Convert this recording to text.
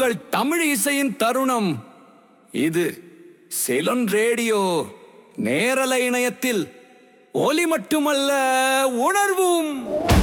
உங்கள் தமிழ் இசையின் தருணம். இது சிலோன் ரேடியோ நேரலை இணையத்தில் ஒலி மட்டுமல்ல, உணர்வும்.